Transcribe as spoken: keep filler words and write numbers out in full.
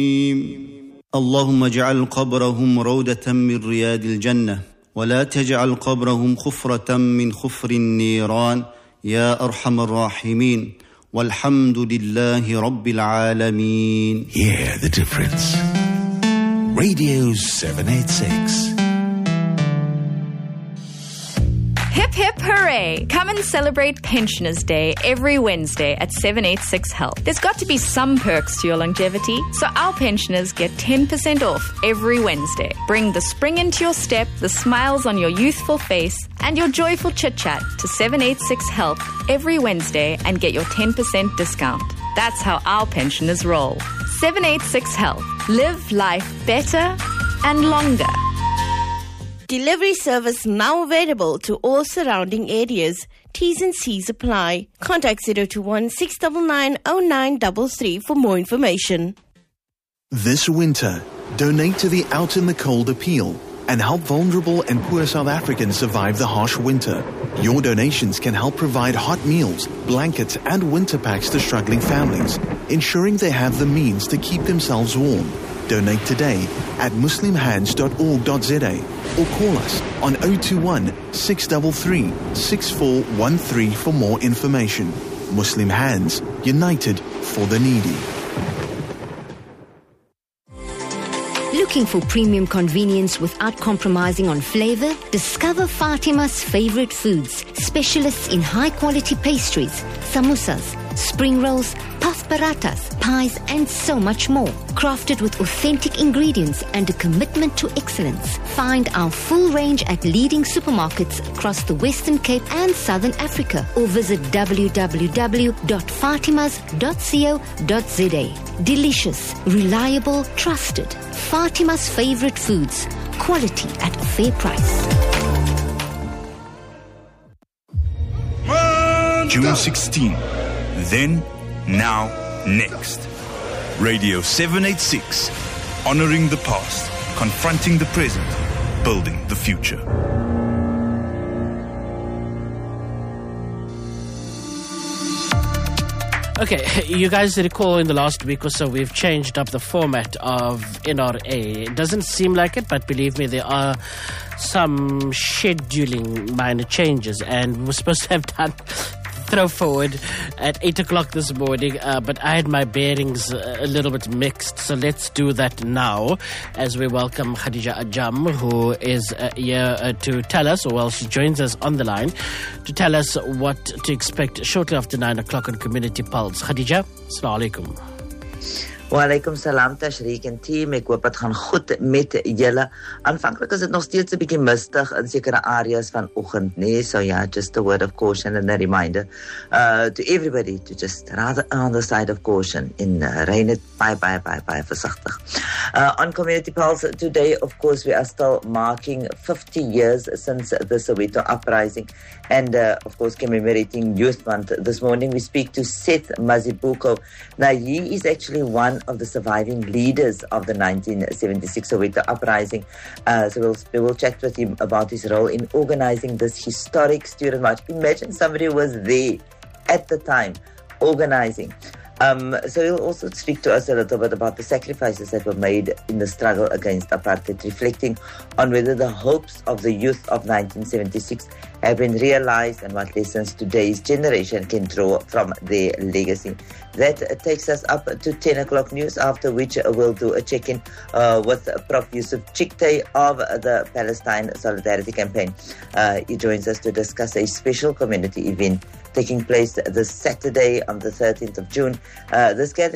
اللهم اجعل قبرهم روضة من رياض الجنة ولا تجعل قبرهم خفرة من خفر النيران يا أرحم الراحمين والحمد لله رب العالمين. Hear the difference. Radio seven eighty-six. Hip hip hooray! Come and celebrate Pensioners Day every Wednesday at seven eighty-six Health. There's got to be some perks to your longevity, so our pensioners get ten percent off every Wednesday. Bring the spring into your step, the smiles on your youthful face, and your joyful chit-chat to seven eighty-six Health every Wednesday and get your ten percent discount. That's how our pensioners roll. seven eighty-six Health. Live life better and longer. Delivery service now available to all surrounding areas. T's and C's apply. Contact zero two one six nine nine zero nine three three for more information. This winter, donate to the Out in the Cold appeal and help vulnerable and poor South Africans survive the harsh winter. Your donations can help provide hot meals, blankets and winter packs to struggling families, ensuring they have the means to keep themselves warm. Donate today at muslim hands dot org dot z a or call us on zero two one six three three six four one three for more information. Muslim Hands, united for the needy. Looking for premium convenience without compromising on flavor? Discover Fatima's favorite foods, specialists in high-quality pastries, samosas, spring rolls, puff parathas, pies, and so much more. Crafted with authentic ingredients and a commitment to excellence. Find our full range at leading supermarkets across the Western Cape and Southern Africa, or visit w w w dot fatimas dot co dot z a. Delicious, reliable, trusted. Fatima's favorite foods. Quality at a fair price. June sixteenth. Then, now, next. Radio seven eighty-six. Honoring the past, confronting the present, building the future. Okay, you guys recall in the last week or so we've changed up the format of N R A. It doesn't seem like it, but believe me, there are some scheduling minor changes, and we're supposed to have done throw forward at eight o'clock this morning, uh, but I had my bearings a little bit mixed, so let's do that now as we welcome Khadija Ajam, who is uh, here uh, to tell us, or well, she joins us on the line to tell us what to expect shortly after nine o'clock on Community Pulse. Khadija, assalamu alaikum. Wa alaikum salam Tashriq en team. Ek hoop dit gaan goed met julle. Aanvanklik is dit nog steeds 'n bietjie mistig in sekere areas vanoggend, nee. So yeah, just a word of caution and a reminder uh, to everybody to just rather on the side of caution in uh, rain it bye bye bye bye versigtig. Uh, on Community Pulse today, of course, we are still marking fifty years since the Soweto uprising, and uh, of course commemorating Youth Month. This morning we speak to Seth Mazibuko. Now he is actually one of the surviving leaders of the nineteen seventy-six Soweto uprising. Uh, so we'll, we will chat with him about his role in organizing this historic student march. Imagine somebody who was there at the time organizing. Um, so he'll also speak to us a little bit about the sacrifices that were made in the struggle against apartheid, reflecting on whether the hopes of the youth of nineteen seventy-six have been realized and what lessons today's generation can draw from their legacy. That takes us up to ten o'clock news, after which we'll do a check-in uh, with Professor Yusuf Chikte of the Palestine Solidarity Campaign. Uh, he joins us to discuss a special community event taking place this Saturday on the thirteenth of June. Uh, this gathering